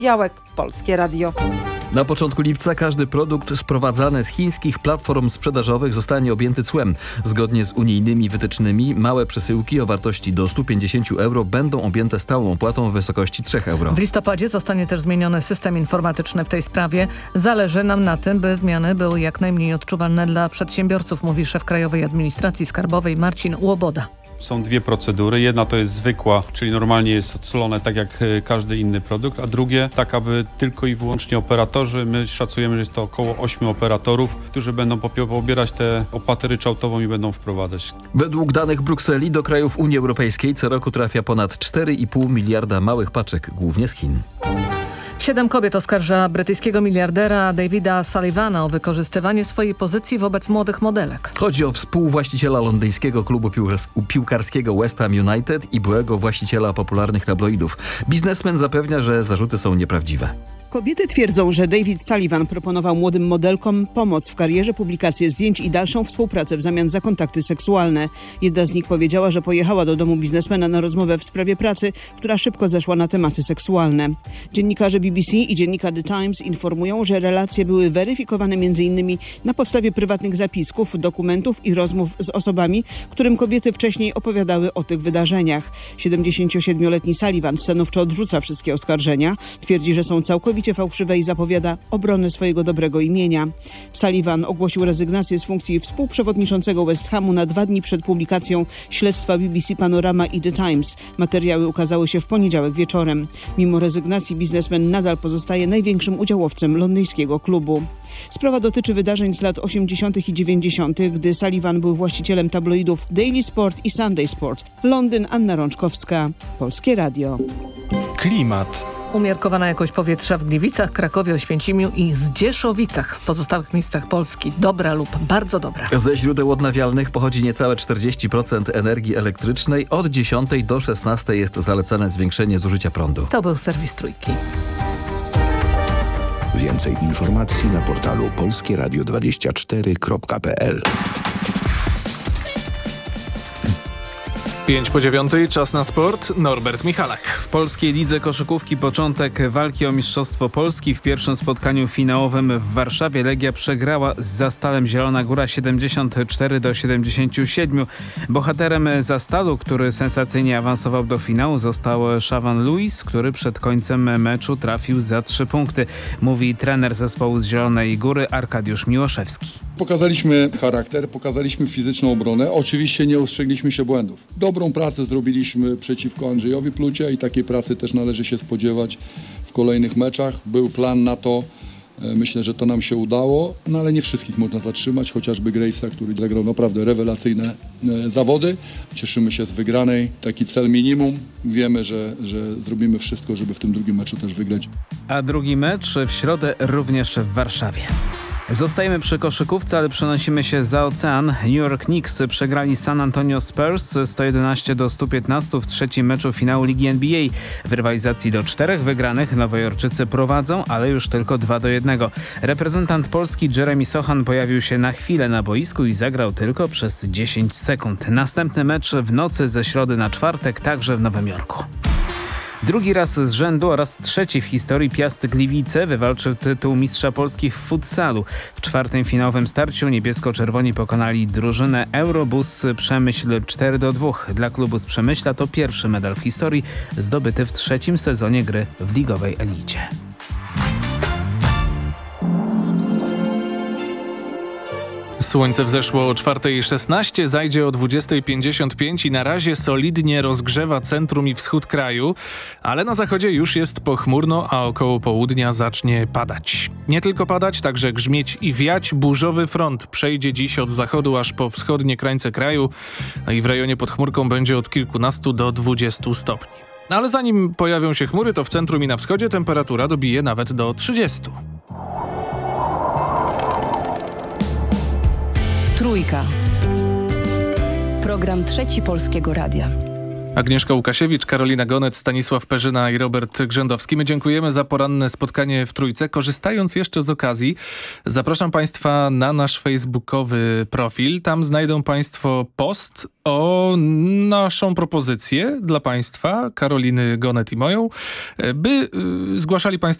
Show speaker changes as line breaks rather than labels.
Białek, Polskie Radio.
Na początku lipca każdy produkt sprowadzany z chińskich platform sprzedażowych zostanie objęty cłem. Zgodnie z unijnymi wytycznymi małe przesyłki o wartości do 150 euro będą objęte stałą opłatą w wysokości 3 euro.
W listopadzie zostanie też zmieniony system informatyczny w tej sprawie. Zależy nam na tym, by zmiany były jak najmniej odczuwalne dla przedsiębiorców, mówi szef Krajowej Administracji Skarbowej Marcin Łoboda.
Są dwie procedury. Jedna to jest zwykła, czyli normalnie jest odsolone tak jak każdy inny produkt, a drugie tak, aby tylko i wyłącznie operatorzy, my szacujemy, że jest to około 8 operatorów, którzy będą pobierać te opłatę ryczałtową i będą wprowadzać.
Według danych Brukseli do krajów Unii Europejskiej co roku trafia ponad 4,5 miliarda małych paczek, głównie z Chin.
7 kobiet oskarża brytyjskiego miliardera Davida Sullivana o wykorzystywanie swojej pozycji wobec młodych modelek.
Chodzi o współwłaściciela londyńskiego klubu piłkarskiego West Ham United i byłego właściciela popularnych tabloidów. Biznesmen zapewnia, że zarzuty są nieprawdziwe.
Kobiety twierdzą, że David Sullivan proponował młodym modelkom pomoc w karierze, publikację zdjęć i dalszą współpracę w zamian za kontakty seksualne. Jedna z nich powiedziała, że pojechała do domu biznesmena na rozmowę w sprawie pracy, która szybko zeszła na tematy seksualne. Dziennikarze BBC i dziennika The Times informują, że relacje były weryfikowane m.in. na podstawie prywatnych zapisków, dokumentów i rozmów z osobami, którym kobiety wcześniej opowiadały o tych wydarzeniach. 77-letni Sullivan stanowczo odrzuca wszystkie oskarżenia. Twierdzi, że są całkowicie fałszywe i zapowiada obronę swojego dobrego imienia. Sullivan ogłosił rezygnację z funkcji współprzewodniczącego West Hamu na 2 dni przed publikacją śledztwa BBC Panorama i The Times. Materiały ukazały się w poniedziałek wieczorem. Mimo rezygnacji biznesmen nadal pozostaje największym udziałowcem londyńskiego klubu. Sprawa dotyczy wydarzeń z lat 80. i 90., gdy Sullivan był właścicielem tabloidów Daily Sport i Sunday Sport. Londyn, Anna Rączkowska, Polskie Radio.
Klimat.
Umiarkowana jakość powietrza w Gliwicach, Krakowie, Oświęcimiu i Zdzieszowicach. W pozostałych miejscach Polski dobra lub bardzo dobra.
Ze źródeł odnawialnych pochodzi niecałe 40% energii elektrycznej. Od 10 do 16 jest zalecane zwiększenie zużycia prądu.
To był serwis Trójki.
Więcej informacji na portalu polskieradio24.pl.
5:09, czas na sport. Norbert Michalak.
W polskiej lidze koszykówki początek walki o Mistrzostwo Polski. W pierwszym spotkaniu finałowym w Warszawie Legia przegrała z Zastalem Zielona Góra 74-77. Bohaterem Zastalu, który sensacyjnie awansował do finału, został Shawan Lewis, który przed końcem meczu trafił za 3 punkty. Mówi trener zespołu z Zielonej Góry Arkadiusz Miłoszewski.
Pokazaliśmy charakter, pokazaliśmy fizyczną obronę. Oczywiście nie ustrzegliśmy się błędów. Dobrą pracę zrobiliśmy przeciwko Andrzejowi Plucie i takiej pracy też należy się spodziewać w kolejnych meczach. Był plan na to. Myślę, że to nam się udało, no ale nie wszystkich można zatrzymać, chociażby Gravesa, który zagrał naprawdę rewelacyjne zawody. Cieszymy się z wygranej, taki cel minimum. Wiemy, że zrobimy wszystko, żeby w tym drugim meczu też wygrać.
A drugi mecz w środę również w Warszawie. Zostajemy przy koszykówce, ale przenosimy się za ocean. New York Knicks przegrali San Antonio Spurs 111-115 w trzecim meczu finału Ligi NBA. W rywalizacji do 4 wygranych Nowojorczycy prowadzą, ale już tylko 2-1. Reprezentant Polski Jeremy Sochan pojawił się na chwilę na boisku i zagrał tylko przez 10 sekund. Następny mecz w nocy ze środy na czwartek, także w Nowym Jorku. Drugi raz z rzędu oraz trzeci w historii Piast Gliwice wywalczył tytuł mistrza Polski w futsalu. W czwartym finałowym starciu niebiesko-czerwoni pokonali drużynę Eurobus Przemyśl 4-2. Dla klubu z Przemyśla to pierwszy medal w historii zdobyty w trzecim sezonie gry w ligowej elicie.
Słońce wzeszło o 4:16, zajdzie o 20:55 i na razie solidnie rozgrzewa centrum i wschód kraju, ale na zachodzie już jest pochmurno, a około południa zacznie padać. Nie tylko padać, także grzmieć i wiać. Burzowy front przejdzie dziś od zachodu aż po wschodnie krańce kraju, no i w rejonie pod chmurką będzie od kilkunastu do 20 stopni. Ale zanim pojawią się chmury, to w centrum i na wschodzie temperatura dobije nawet do 30.
Trójka. Program Trzeci Polskiego Radia.
Agnieszka Łukasiewicz, Karolina Gonet, Stanisław Perzyna i Robert Grzędowski. My dziękujemy za poranne spotkanie w Trójce. Korzystając jeszcze z okazji, zapraszam Państwa na nasz facebookowy profil. Tam znajdą Państwo post o naszą propozycję dla Państwa, Karoliny Gonet i moją, by zgłaszali Państwo